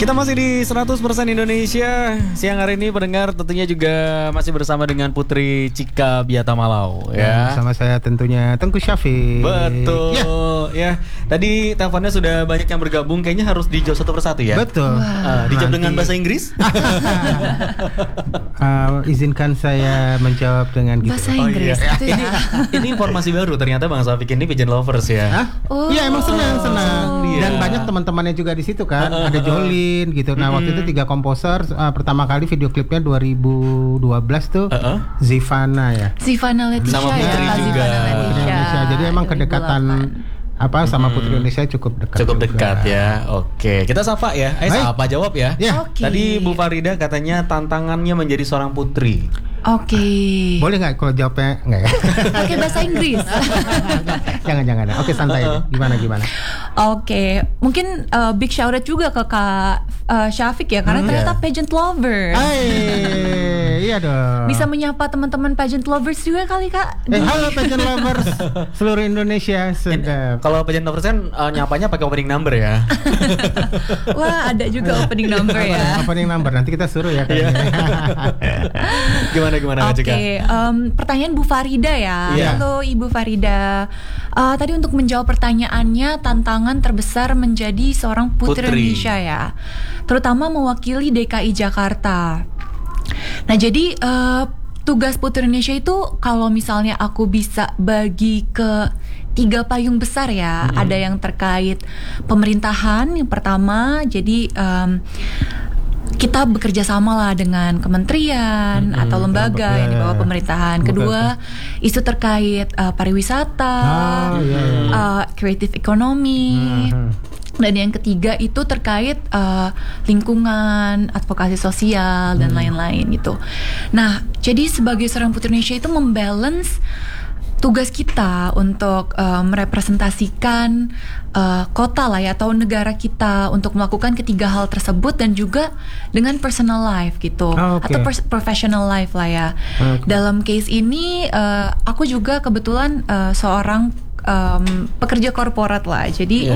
Kita masih di 100% Indonesia. Siang hari ini pendengar tentunya juga masih bersama dengan Putri Cika Biatamalau ya. Sama saya tentunya Tengku Syafiq. Betul ya. Tadi teleponnya sudah banyak yang bergabung. Kayaknya harus dijawab satu persatu ya. Betul. Dijawab dengan bahasa Inggris. Izinkan saya menjawab dengan gitu. Bahasa Inggris itu ya. Ini informasi baru. Ternyata Bang Syafiq ini pigeon lovers ya. Iya emang senang. Dia. Dan banyak teman-temannya juga di situ kan. Ada Jolin gitu. Nah waktu itu 3 komposer. Pertama kali video klipnya 2012 tuh Zivana ya. Zivana Leticia sama Putri ya. juga. Putri Indonesia. Jadi emang kedekatan sama Putri Indonesia cukup dekat. Cukup juga. dekat ya. Oke, kita sapa ya. Sapa jawab ya. Ya. Oke. Tadi Bu Farida katanya tantangannya menjadi seorang putri. Oke. Boleh nggak kalau jawabnya nggak ya? Pakai bahasa Inggris. Jangan. Oke santai. Gimana? Oke, mungkin big shout out juga ke Kak Syafiq ya, karena ternyata pageant lover. Iya dong. Bisa menyapa teman-teman pageant lovers juga kali Kak. Halo pageant lovers seluruh Indonesia. Sedap. Kalau pageant lovers kan nyapanya pakai opening number ya. Wah, ada juga opening number ya. Opening number nanti kita suruh ya kayaknya. Gimana Cika? Oke, pertanyaan Bu Farida ya. Iya. Halo Ibu Farida. Tadi untuk menjawab pertanyaannya, tantangan terbesar menjadi seorang putri Indonesia ya, terutama mewakili DKI Jakarta. Nah jadi tugas Putri Indonesia itu kalau misalnya aku bisa bagi ke 3 payung besar ya. Ada yang terkait pemerintahan yang pertama, jadi kita bekerja sama lah dengan kementerian atau lembaga yang di bawah pemerintahan. Kedua, isu terkait pariwisata, creative economy. Dan yang ketiga itu terkait lingkungan, advokasi sosial dan lain-lain gitu. Nah, jadi sebagai seorang Putri Indonesia itu membalance tugas kita untuk merepresentasikan kota lah ya, atau negara kita untuk melakukan ketiga hal tersebut, dan juga dengan personal life gitu, atau professional life lah ya. Dalam case ini aku juga kebetulan seorang pekerja korporat lah, jadi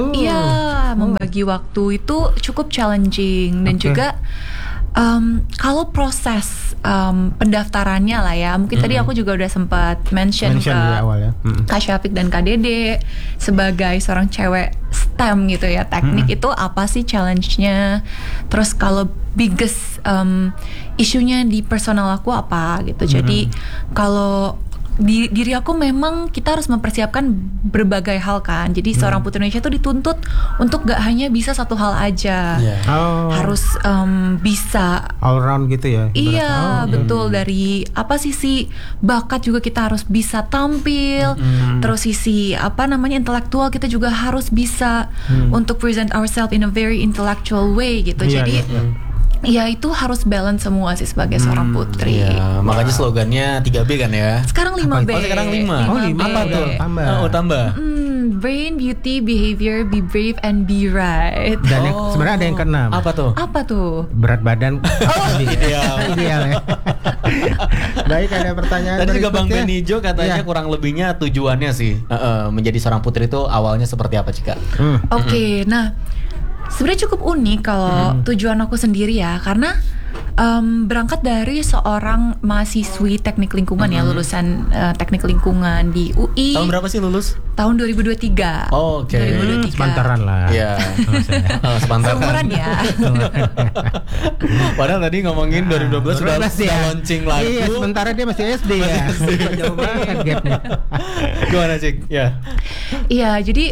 membagi waktu itu cukup challenging. Dan juga kalau proses pendaftarannya lah ya, mungkin tadi aku juga udah sempat mention ke awal ya. Kak Syafiq dan Kak Dede sebagai seorang cewek STEM gitu ya, teknik itu apa sih challenge-nya, terus kalau biggest isunya di personal aku apa gitu. Jadi kalau di diri aku memang kita harus mempersiapkan berbagai hal kan. Jadi seorang Putri Indonesia itu dituntut untuk gak hanya bisa satu hal aja, harus bisa all round gitu ya. Iya betul. Dari sisi bakat juga kita harus bisa tampil, terus sisi intelektual kita juga harus bisa untuk present ourselves in a very intellectual way gitu. Jadi ya itu harus balance semua sih sebagai seorang putri. Iya, makanya slogannya 3B kan ya. Sekarang 5B. Sekarang 5. 5B. Apa tuh? Tambah. Brain, beauty, behavior, be brave and be right. Dan sebenarnya ada yang keenam. Apa tuh? Berat badan. Ideal ya. Baik, ada pertanyaan. Tadi juga Bang Benijo katanya kurang lebihnya tujuannya sih menjadi seorang putri itu awalnya seperti apa, Cika? Oke, nah sebenarnya cukup unik kalau tujuan aku sendiri ya, karena berangkat dari seorang mahasiswi teknik lingkungan ya, lulusan teknik lingkungan di UI. Tahun berapa sih lulus? Tahun 2023. Oke. 2023. Sepantaran lah. Iya. Sepantaran. Seumuran ya. Padahal tadi ngomongin 2012 sudah launching lagu. Iya, sementara dia masih SD ya. Jauh banget gapnya. Gimana Cik? Iya, jadi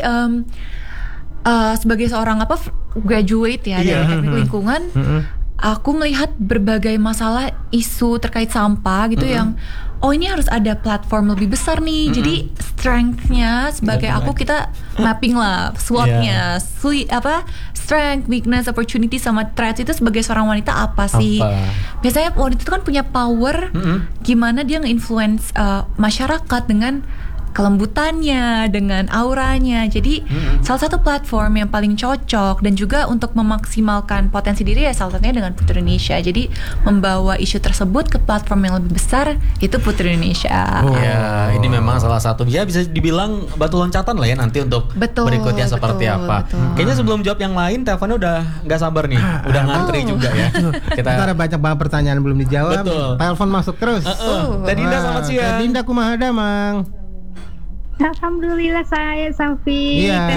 sebagai seorang graduate ya dari teknik lingkungan, aku melihat berbagai masalah isu terkait sampah gitu yang ini harus ada platform lebih besar nih. Jadi strength-nya sebagai aku, kita mapping lah SWOT-nya, strength, weakness, opportunity sama threats itu sebagai seorang wanita apa sih? Biasanya wanita itu kan punya power gimana dia nge-influence masyarakat dengan kelembutannya, dengan auranya. Jadi salah satu platform yang paling cocok dan juga untuk memaksimalkan potensi diri ya salah satunya dengan Putri Indonesia. Jadi membawa isu tersebut ke platform yang lebih besar itu Putri Indonesia. Ya, ini memang salah satu ya bisa dibilang batu loncatan lah ya nanti untuk berikutnya seperti apa. Kayaknya sebelum jawab yang lain, teleponnya udah nggak sabar nih, udah ngantri juga ya. Kita ada banyak banget pertanyaan belum dijawab. Betul. Telepon masuk terus. Teh Dinda selamat siang. Teh Dinda kumaha Mang? Alhamdulillah saya Safi. Iya.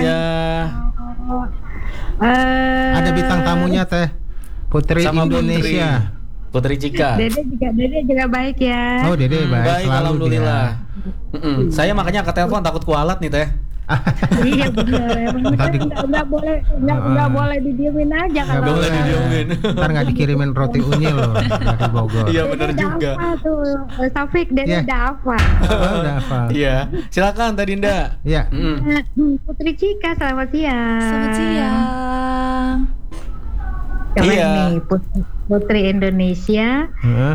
Ada bintang tamunya Teh Putri Sama Indonesia. Putri Cika. Dede juga baik ya. Oh Dede baik. Baik, selalu alhamdulillah. Saya makanya angkat telepon takut kualat nih Teh. Iya benar. Tadi Nggak boleh didiemin aja Nggak kalau. boleh didiemin. Ntar nggak dikirimin roti unyil loh dari Bogor. Iya benar juga. Apa tuh Taufik Dede Iya. udah apa? Udah hafal. Iya, silakan Teh Dinda. Iya. Putri Cika selamat siang. Selamat siang. Keren Iya. nih Putri Indonesia.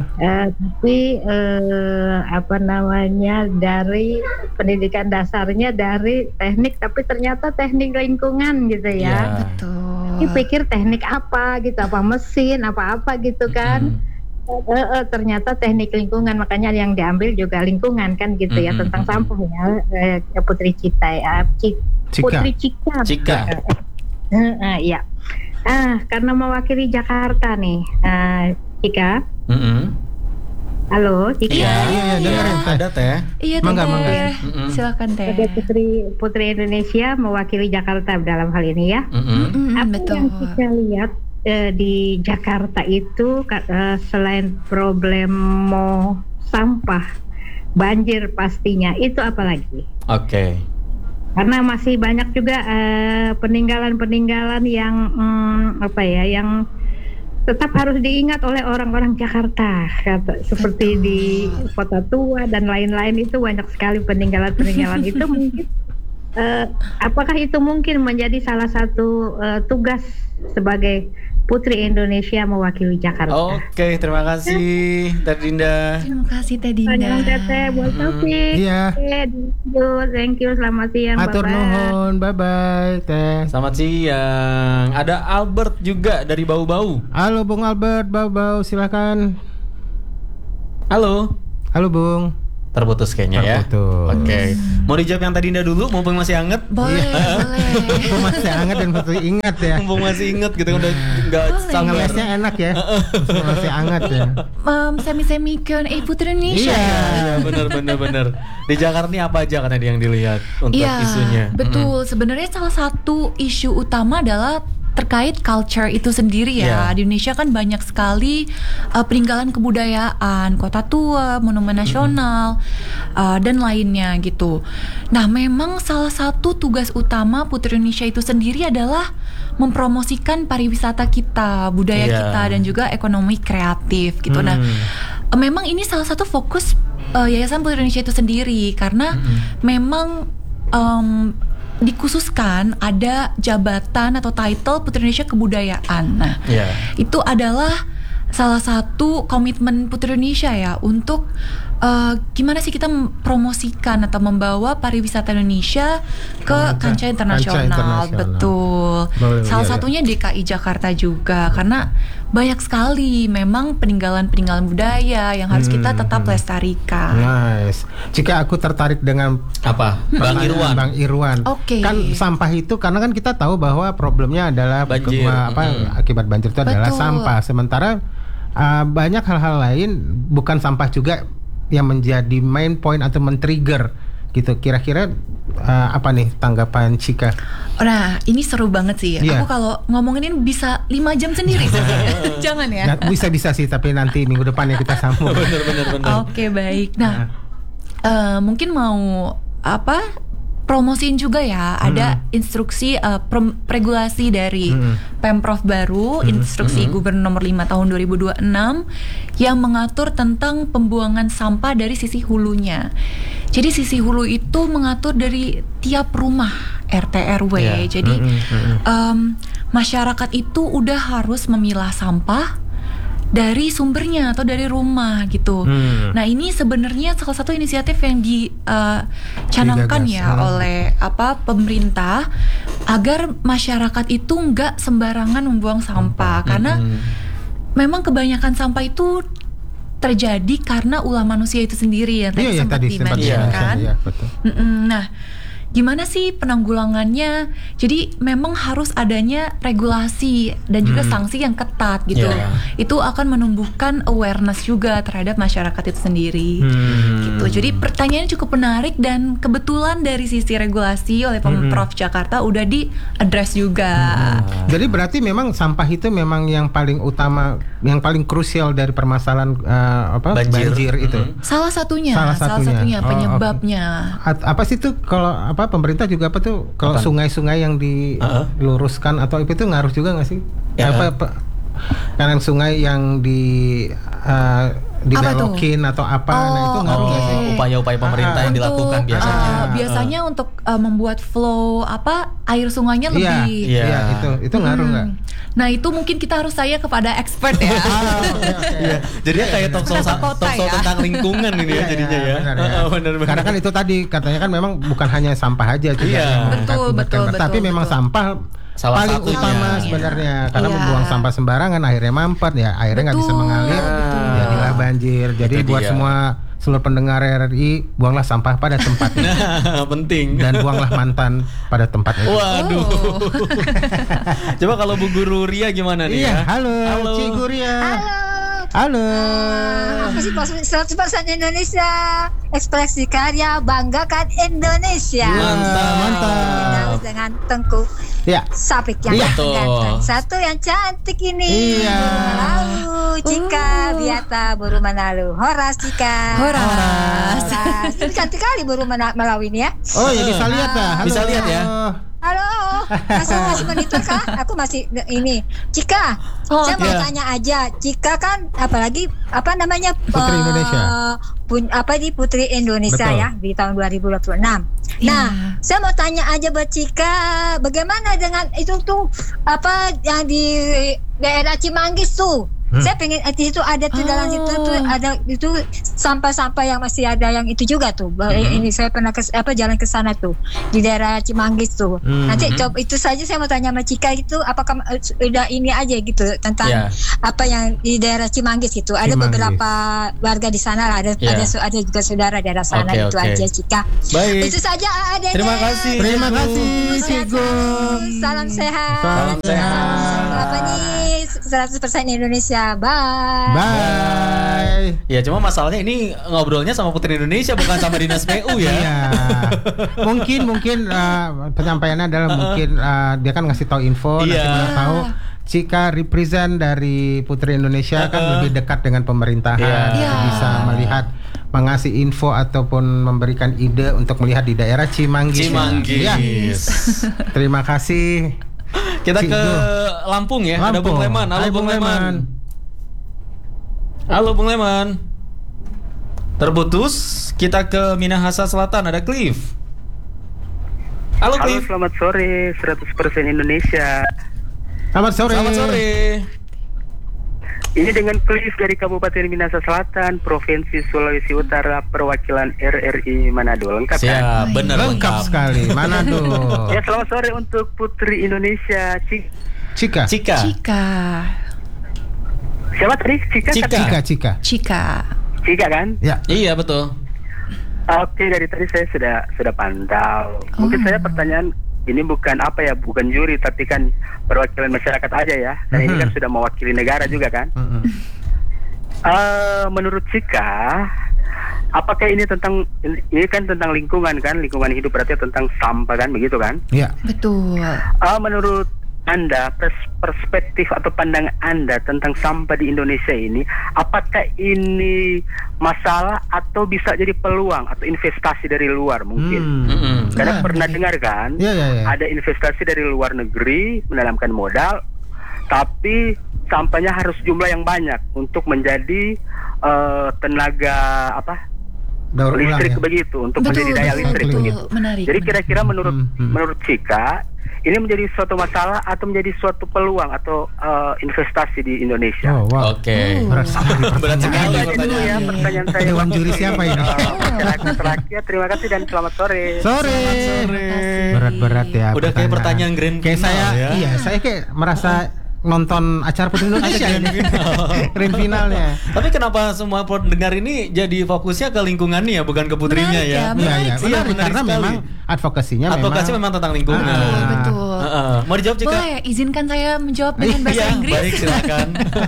Tapi apa namanya dari pendidikan dasarnya dari teknik tapi ternyata teknik lingkungan gitu ya. Betul. Ini pikir teknik apa gitu, apa mesin, apa gitu kan. Ternyata teknik lingkungan, makanya yang diambil juga lingkungan kan gitu ya, tentang sampah ya. Putri Cita ya. Putri Cika. Iya. Karena mewakili Jakarta nih, Cika. Halo, Cika. Iya, dengerin Teh. Ada Teh. Iya Mangga. Teh. Silakan Teh. Sebagai Putri Indonesia mewakili Jakarta dalam hal ini ya. Apa betul. yang kita lihat di Jakarta itu selain problem sampah, banjir pastinya, itu apa lagi? Oke. Karena masih banyak juga peninggalan-peninggalan yang yang tetap harus diingat oleh orang-orang Jakarta, seperti di Kota Tua dan lain-lain, itu banyak sekali peninggalan-peninggalan itu mungkin apakah itu mungkin menjadi salah satu tugas sebagai Putri Indonesia mewakili Jakarta? Oke, terima kasih Teh Dinda. Terima kasih Teh Dinda. Panjang teteh buat Taufik. Iya. Thank you, selamat siang. Atur bye-bye. nuhun, bye-bye Teh. Selamat siang. Ada Albert juga dari Bau-Bau. Halo Bung Albert, Bau-Bau silakan. Halo. Halo Bung. Terputus kayaknya ya. Terputus. Oke. Mau dijawab yang Teh Dinda dulu mumpung masih anget? Boleh. Mumpung masih hangat dan masih ingat ya. Mumpung masih inget gitu udah enggak sabar. Ngelesnya enak ya. Masih hangat ya. Semi-semi Q&A Putri Indonesia. Iya. Bener. Di Jakarta ini apa aja katanya yang dilihat untuk isunya? Betul. Sebenarnya salah satu isu utama adalah terkait culture itu sendiri ya. Di Indonesia kan banyak sekali peninggalan kebudayaan, Kota Tua, Monumen Nasional, dan lainnya gitu. Nah, memang salah satu tugas utama Putri Indonesia itu sendiri adalah mempromosikan pariwisata kita, budaya kita, dan juga ekonomi kreatif gitu. Nah, memang ini salah satu fokus Yayasan Putri Indonesia itu sendiri karena memang dikhususkan ada jabatan atau title Putri Indonesia Kebudayaan. Nah, itu adalah salah satu komitmen Putri Indonesia ya untuk gimana sih kita mempromosikan atau membawa pariwisata Indonesia ke kancah internasional. Betul. Salah satunya DKI Jakarta juga karena banyak sekali memang peninggalan-peninggalan budaya yang harus kita tetap lestarikan. Nice. Jika aku tertarik dengan apa? Bang Irwan. Oke. Kan sampah itu karena kan kita tahu bahwa problemnya adalah banjir. Akibat banjir itu adalah Betul. sampah. Sementara banyak hal-hal lain bukan sampah juga yang menjadi main point atau men-trigger gitu. Kira-kira apa nih tanggapan Cika? Nah, ini seru banget sih. Iya. Aku kalau ngomongin ini bisa 5 jam sendiri. Jangan ya. Bisa sih, tapi nanti minggu depan ya kita sambung. Bener. Oke, baik. Nah, mungkin mau promosiin juga ya. Ada instruksi regulasi dari Pemprov baru, instruksi Gubernur nomor 5 tahun 2026 yang mengatur tentang pembuangan sampah dari sisi hulunya. Jadi sisi hulu itu mengatur dari tiap rumah RT RW. Jadi masyarakat itu udah harus memilah sampah dari sumbernya atau dari rumah gitu. Nah ini sebenarnya salah satu inisiatif yang dicanangkan oleh pemerintah agar masyarakat itu nggak sembarangan membuang sampah karena memang kebanyakan sampah itu terjadi karena ulah manusia itu sendiri ya tadi sempat di-mention kan. Iya, betul. Nah, gimana sih penanggulangannya? Jadi memang harus adanya regulasi dan juga sanksi yang ketat gitu. Itu akan menumbuhkan awareness juga terhadap masyarakat itu sendiri. Gitu. Jadi pertanyaannya cukup menarik dan kebetulan dari sisi regulasi oleh Pemprov Jakarta udah di-address juga. Jadi berarti memang sampah itu memang yang paling utama, yang paling krusial dari permasalahan banjir itu. Salah satunya penyebabnya. Apa sih itu kalau pemerintah juga kalau sungai-sungai yang diluruskan atau itu ngaruh juga nggak sih? Karena sungai yang dibelokin atau apa, nah itu ngaruh nggak sih? Upaya-upaya pemerintah yang dilakukan biasanya. Biasanya untuk membuat flow air sungainya lebih. Iya, itu ngaruh nggak? Nah itu mungkin kita harus tanya kepada expert ya. Jadinya kayak talk show tentang lingkungan ini ya jadinya ya. Benar. Karena kan itu tadi katanya kan memang bukan hanya sampah aja juga. Betul. Tapi memang sampah paling utama sebenarnya karena membuang sampah sembarangan akhirnya mampet ya, akhirnya nggak bisa mengalir, jadilah banjir. Jadi buat seluruh pendengar RRI, buanglah sampah pada tempatnya. Penting. Dan buanglah mantan pada tempatnya. Waduh. Coba kalau Bu Guru Ria gimana nih ya? Halo. Cikgu Ria. Halo. Aku sih 100% Indonesia. Ekspresi karya, banggakan Indonesia. Mantap. Dengan Tengku Sapik yang ganteng. Satu yang cantik ini. Buru Manalu, Cika, Biata, Buru Manalu. Horas, Cika. Horas. Ini cantik kali Buru Manalu ini ya. Oh ya bisa lihat dah. Bisa lihat ya. Halo, masih monitor kah? Aku masih ini. Cika, saya mau tanya aja. Cika kan apalagi Putri Indonesia. Putri Indonesia. Betul. Ya di tahun 2026. Nah, saya mau tanya aja buat Cika, bagaimana dengan itu tuh yang di daerah Cimanggis tuh? Saya pengen itu ada tuh dalam situ tuh ada itu sampah-sampah yang masih ada yang itu juga tuh. Ini saya pernah jalan ke sana tuh di daerah Cimanggis tuh. Nanti coba itu saja saya mau tanya sama Cika itu apakah udah ini aja gitu tentang apa yang di daerah Cimanggis gitu. Ada beberapa warga di sana lah, ada juga saudara daerah sana itu aja Cika. Baik. Itu saja Ade. Terima kasih Cikgu. Salam sehat. Apa nih 100% Indonesia. Bye. Ya cuma masalahnya ini ngobrolnya sama Putri Indonesia bukan sama Dinas PU ya. Mungkin penyampaiannya adalah mungkin dia kan ngasih tahu info, nanti kita tahu Cika represent dari Putri Indonesia kan lebih dekat dengan pemerintahan, bisa melihat mengasih info ataupun memberikan ide untuk melihat di daerah Cimanggis. Terima kasih. Kita ke Lampung ya. Ada Bung Leman. Halo Bung Leman. Terputus. Kita ke Minahasa Selatan. Ada Cliff. Halo Cliff. Selamat sore 100% Indonesia. Selamat sore. Ini dengan Cliff dari Kabupaten Minahasa Selatan, Provinsi Sulawesi Utara, perwakilan RRI Manado. Lengkap kan? Siap, benar lengkap sekali. Manado. Ya, selamat sore untuk Putri Indonesia. Cika. Siapa tadi? Cika kan? Ya. Iya betul. Oke, dari tadi saya sudah pantau. Mungkin saya pertanyaan ini bukan juri, tapi kan perwakilan masyarakat aja ya. Dan ini kan sudah mewakili negara juga kan. Menurut Cika, apakah ini kan tentang lingkungan kan? Lingkungan hidup berarti tentang sampah kan, begitu kan? Iya. Betul. Menurut Anda, perspektif atau pandangan Anda tentang sampah di Indonesia ini, apakah ini masalah atau bisa jadi peluang atau investasi dari luar mungkin? Karena pernah dengar kan, ada investasi dari luar negeri menanamkan modal, tapi sampahnya harus jumlah yang banyak untuk menjadi tenaga listrik begitu, untuk menjadi daya listrik begitu. Menarik. Jadi kira-kira menurut Cika, ini menjadi suatu masalah atau menjadi suatu peluang atau investasi di Indonesia? Oh, wow. Oke. Berat sekali Ya, pertanyaan saya. Dewan juri siapa ini? Masyarakat rakyat, terima kasih dan selamat sore. Sore. Berat-berat ya. Udah kayak pertanyaan grand kayak final saya, ya. Iya, saya kayak merasa nonton acara Putri Indonesia ini. Grand finalnya. Tapi kenapa semua pendengar ini jadi fokusnya ke lingkungannya ya, bukan ke putrinya ya? Iya, Iya, benar, karena sekali. memang advokasi memang tentang lingkungan. Betul. Mau dijawab Cika? Boleh, izinkan saya menjawab dengan bahasa Inggris. Baik, silakan.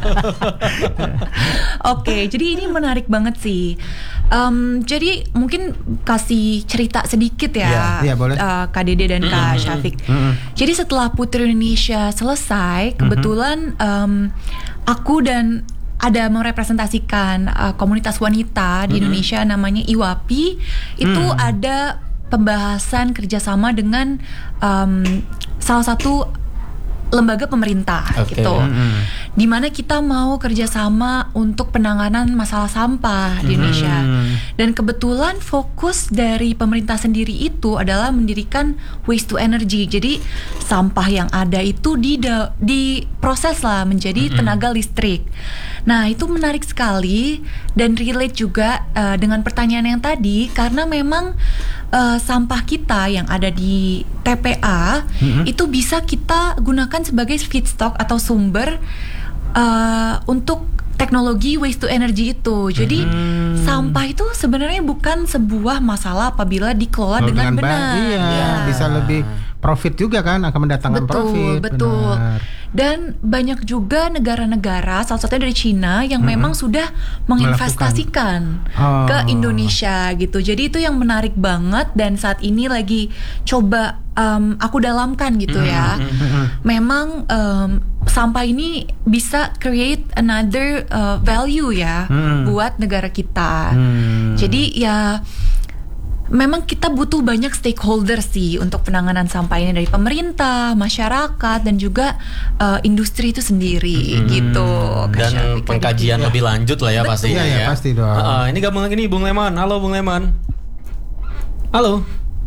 Oke, jadi ini menarik banget sih. Jadi mungkin kasih cerita sedikit ya, Iya, boleh. Kak Dede dan Kak Syafiq. Jadi setelah Putri Indonesia selesai, kebetulan aku dan ada merepresentasikan komunitas wanita di Indonesia namanya IWAPI. Itu ada pembahasan kerjasama dengan salah satu lembaga pemerintah gitu, dimana kita mau kerjasama untuk penanganan masalah sampah di Indonesia. Dan kebetulan fokus dari pemerintah sendiri itu adalah mendirikan waste to energy. Jadi sampah yang ada itu diproses lah menjadi tenaga listrik. Nah itu menarik sekali dan relate juga dengan pertanyaan yang tadi, karena memang sampah kita yang ada di TPA itu bisa kita gunakan sebagai feedstock atau sumber untuk teknologi waste to energy itu. Jadi sampah itu sebenarnya bukan sebuah masalah apabila dikelola dengan benar. Iya, bisa lebih profit juga kan, akan mendatangkan profit. Betul. Benar. Dan banyak juga negara-negara, salah satunya dari Cina, yang memang sudah menginvestasikan ke Indonesia gitu. Jadi itu yang menarik banget dan saat ini lagi coba aku dalamkan gitu ya. Memang sampah ini bisa create another value ya buat negara kita. Jadi ya memang kita butuh banyak stakeholder sih untuk penanganan sampah ini, dari pemerintah, masyarakat, dan juga industri itu sendiri gitu. Dan pengkajian lebih lanjut lah ya. Betul. Pastinya ya. Pasti dong. Ini gabung lagi nih Bung Leman. Halo Bung Leman. Halo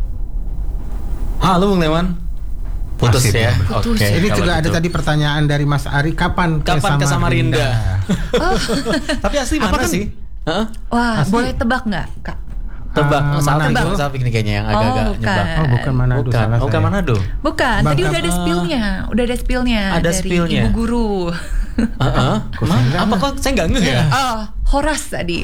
Bung Leman. Putus ya. Putus. Oke. Ini juga ada tadi pertanyaan dari Mas Ari, kapan ke Samarinda? Tapi asli mana sih? Wah, boleh tebak nggak, Kak? Tebak, Safik nih kayaknya yang agak-agak nyebak. Bukan Manado. Bukan Manado. Bukan, tadi udah ada spillnya. Ada dari spillnya. Ibu guru. Apa kok saya nggak ngeh ya? Horas tadi.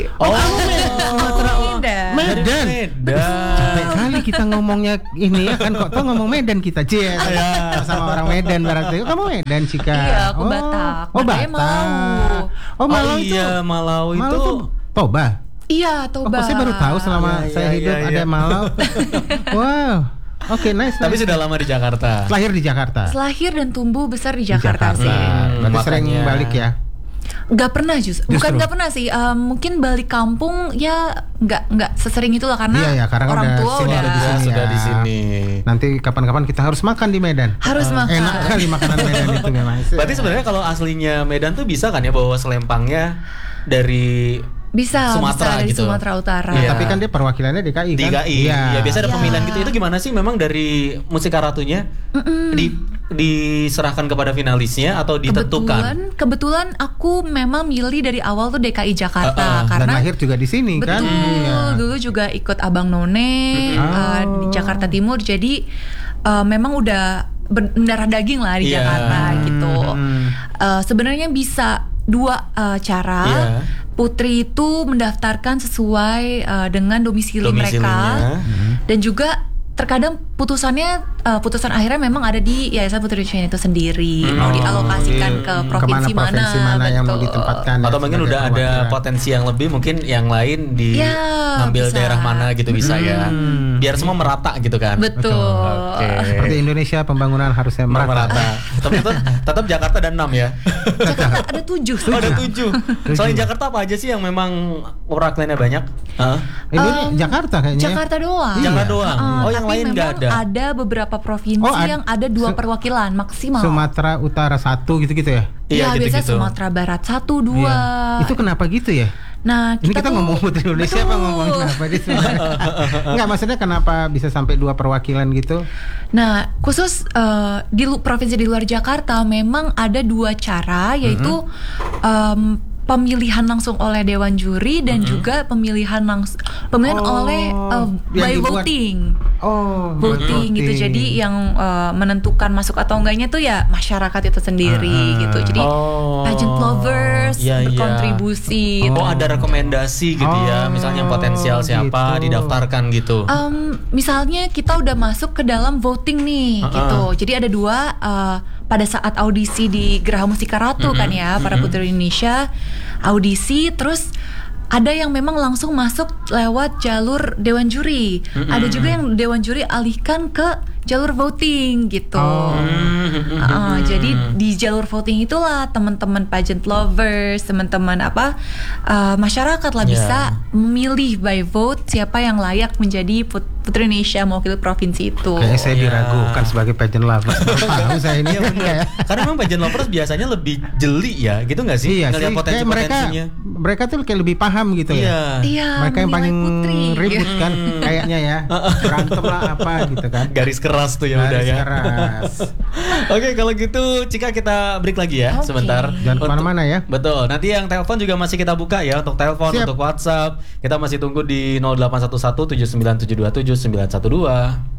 Medan. Capek kali kita ngomongnya ini ya kan, kok ngomong Medan kita, Cie. Sama orang Medan berarti. Kamu Medan, Cika? Iya, aku Batak. Batak. Malau. Malau itu Toba. Iya, Toba. Saya baru tahu selama saya hidup ada Malau. Wow. Oke, nice. Tapi sudah lama di Jakarta. Lahir di Jakarta. Lahir dan tumbuh besar di Jakarta sih. Berarti sering balik ya? Gak pernah bukan gak pernah sih. Mungkin balik kampung ya nggak sesering itulah, karena karena orang tua sudah di sini. Nanti kapan-kapan kita harus makan di Medan. Harus makan. Enak kali makanan Medan itu memang. Berarti sebenarnya kalau aslinya Medan tuh bisa kan ya bawa selempangnya dari Sumatera dari gitu. Sumatera Utara. Ya, tapi kan dia perwakilannya DKI kan? DKI. Ya biasa ada pemilihan gitu. Itu gimana sih memang dari Musikaratunya diserahkan kepada finalisnya atau ditentukan? Kebetulan aku memang milih dari awal tuh DKI Jakarta karena dan lahir juga di sini kan. Dulu juga ikut Abang None di Jakarta Timur. Jadi memang udah mendarah daging lah di Jakarta gitu. Sebenarnya bisa dua cara. Putri itu mendaftarkan sesuai dengan domisili mereka, dan juga terkadang putusan akhirnya memang ada di Yayasan Putri Indonesia itu sendiri, mau dialokasikan ke provinsi mana yang mau ditempatkan, atau mungkin udah ada potensi yang lebih, mungkin yang lain ngambil daerah mana gitu bisa ya, biar semua merata gitu kan. Betul. Seperti Indonesia pembangunan harusnya merata. Tetap Jakarta ada 6 ya. Jakarta ada 7. Ada 7. Selain Jakarta apa aja sih yang memang perwakilannya banyak? Ini Jakarta kayaknya. Jakarta doang. Jakarta doang. Yang lain nggak ada. Ada beberapa provinsi yang ada 2 perwakilan maksimal. Sumatera Utara 1 gitu-gitu ya? Iya, biasanya Sumatera Barat 1, 2. Itu kenapa gitu ya? Nah, kita ngomong Putri Indonesia apa ngomongin apa di sini? Enggak, maksudnya kenapa bisa sampai 2 perwakilan gitu? Nah, khusus di provinsi di luar Jakarta memang ada 2 cara, yaitu pemilihan langsung oleh dewan juri dan juga pemilihan oleh by voting. Voting gitu. Jadi yang menentukan masuk atau enggaknya tuh ya masyarakat itu sendiri gitu. Jadi pageant lovers berkontribusi. Ada rekomendasi gitu ya. Misalnya yang potensial siapa gitu, didaftarkan gitu. Misalnya kita udah masuk ke dalam voting nih gitu. Jadi ada 2 pada saat audisi di Geraha Mustika Ratu kan ya, para putri Indonesia audisi, terus ada yang memang langsung masuk lewat jalur dewan juri. Ada juga yang dewan juri alihkan ke jalur voting gitu. Jadi di jalur voting itulah teman-teman pageant lovers, teman-teman masyarakat lah bisa memilih by vote siapa yang layak menjadi Putri Indonesia mewakili provinsi itu. Kayaknya saya diragukan sebagai pageant lovers. Tahu saya ini. Karena memang pageant lovers biasanya lebih jeli ya, gitu nggak sih? Iya sih. Potensinya. Mereka tuh kayak lebih paham gitu ya. Mereka yang paling ribut kan kayaknya ya. Berantem lah apa gitu kan. Garis keras tuh ya udah ya. Oke, kalau gitu Cika kita break lagi ya sebentar. Jangan kemana-mana ya. Betul. Nanti yang telepon juga masih kita buka ya, untuk telepon, untuk WhatsApp. Kita masih tunggu di 0811 7972 7912.